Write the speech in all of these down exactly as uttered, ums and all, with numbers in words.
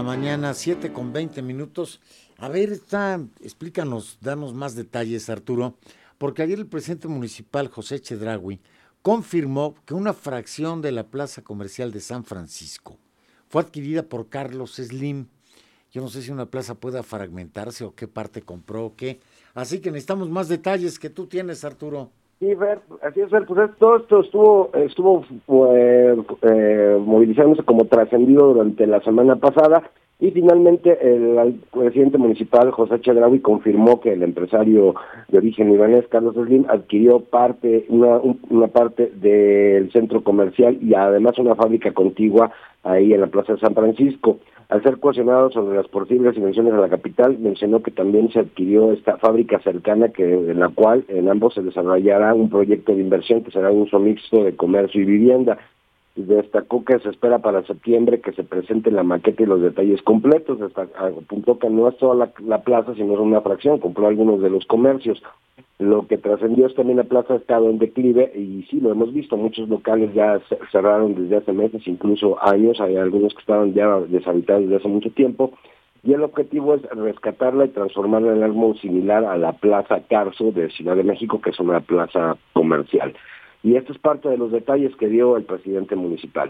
mañana, siete con veinte minutos. A ver, está, explícanos, danos más detalles, Arturo, porque ayer el presidente municipal, José Chedraui, confirmó que una fracción de la plaza comercial de San Francisco fue adquirida por Carlos Slim. Yo no sé si una plaza pueda fragmentarse o qué parte compró o qué. Así que necesitamos más detalles que tú tienes, Arturo. Sí, Fer, así es, Fer, pues todo esto estuvo, estuvo eh, eh, movilizándose como trascendido durante la semana pasada y finalmente el, el presidente municipal, José Chedraui, confirmó que el empresario de origen libanés, Carlos Slim, adquirió parte, una, un, una parte del centro comercial y además una fábrica contigua ahí en la Plaza de San Francisco. Al ser cuestionado sobre las posibles inversiones de la capital, mencionó que también se adquirió esta fábrica cercana, que en la cual en ambos se desarrollará un proyecto de inversión que será un uso mixto de comercio y vivienda. Destacó que se espera para septiembre que se presente la maqueta y los detalles completos. Apuntó que no es toda la, la plaza, sino es una fracción, compró algunos de los comercios. Lo que trascendió es que también la plaza ha estado en declive y sí, lo hemos visto, muchos locales ya cerraron desde hace meses, incluso años, hay algunos que estaban ya deshabitados desde hace mucho tiempo, y el objetivo es rescatarla y transformarla en algo similar a la Plaza Carso de Ciudad de México, que es una plaza comercial. Y esto es parte de los detalles que dio el presidente municipal.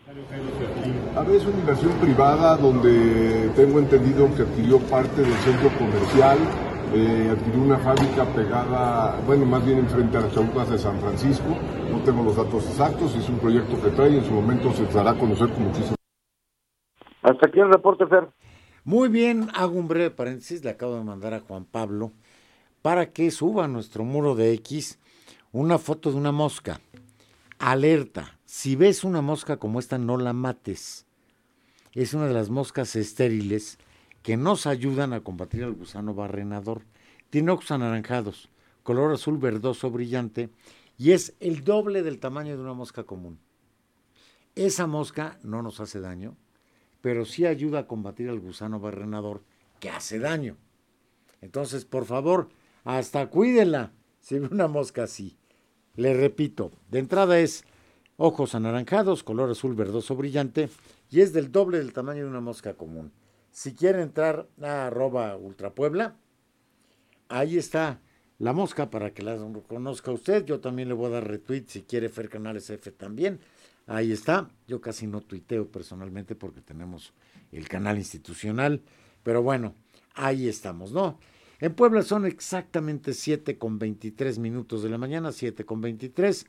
A ver, es una inversión privada donde tengo entendido que adquirió parte del centro comercial, eh, adquirió una fábrica pegada, bueno, más bien enfrente a las chaucas de San Francisco. No tengo los datos exactos, es un proyecto que trae y en su momento se dará a conocer con muchísimo. Hasta aquí el reporte, Fer. Muy bien, hago un breve paréntesis, le acabo de mandar a Juan Pablo para que suba a nuestro muro de X una foto de una mosca. Alerta, si ves una mosca como esta, no la mates. Es una de las moscas estériles que nos ayudan a combatir al gusano barrenador. Tiene ojos anaranjados, color azul verdoso brillante y es el doble del tamaño de una mosca común. Esa mosca no nos hace daño, pero sí ayuda a combatir al gusano barrenador que hace daño. Entonces, por favor, hasta cuídela si ve una mosca así. Le repito, de entrada es ojos anaranjados, color azul verdoso brillante y es del doble del tamaño de una mosca común. Si quiere entrar a arroba ultrapuebla, ahí está la mosca para que la conozca usted. Yo también le voy a dar retweet si quiere Fer Canales F también. Ahí está. Yo casi no tuiteo personalmente porque tenemos el canal institucional, pero bueno, ahí estamos, ¿no? En Puebla son exactamente siete con veintitrés minutos de la mañana, siete con veintitrés.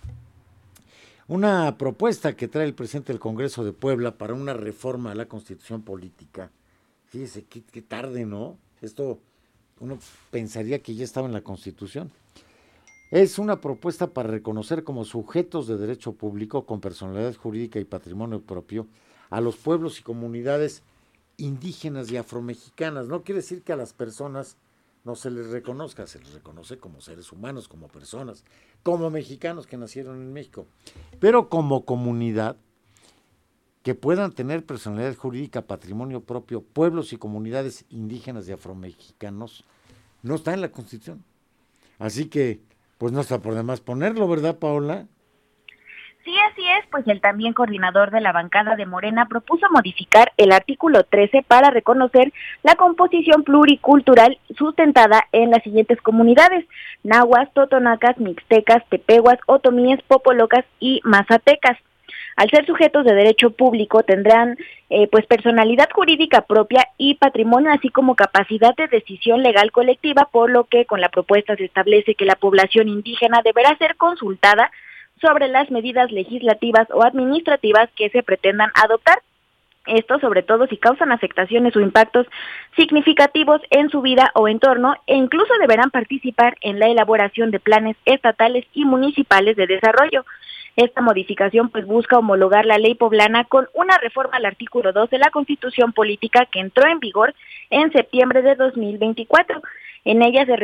Una propuesta que trae el presidente del Congreso de Puebla para una reforma a la Constitución Política. Fíjese, qué, qué tarde, ¿no? Esto uno pensaría que ya estaba en la Constitución. Es una propuesta para reconocer como sujetos de derecho público con personalidad jurídica y patrimonio propio a los pueblos y comunidades indígenas y afromexicanas. No quiere decir que a las personas no se les reconozca, se les reconoce como seres humanos, como personas, como mexicanos que nacieron en México, pero como comunidad que puedan tener personalidad jurídica, patrimonio propio, pueblos y comunidades indígenas y afromexicanos, no está en la Constitución. Así que, pues no está por demás ponerlo, ¿verdad, Paola? Sí, así es, pues el también coordinador de la bancada de Morena propuso modificar el artículo trece para reconocer la composición pluricultural sustentada en las siguientes comunidades: nahuas, totonacas, mixtecas, tepehuas, otomíes, popolocas y mazatecas. Al ser sujetos de derecho público tendrán eh, pues personalidad jurídica propia y patrimonio, así como capacidad de decisión legal colectiva, por lo que con la propuesta se establece que la población indígena deberá ser consultada sobre las medidas legislativas o administrativas que se pretendan adoptar. Esto sobre todo si causan afectaciones o impactos significativos en su vida o entorno, e incluso deberán participar en la elaboración de planes estatales y municipales de desarrollo. Esta modificación pues busca homologar la ley poblana con una reforma al artículo dos de la Constitución Política que entró en vigor en septiembre de dos mil veinticuatro. En ella se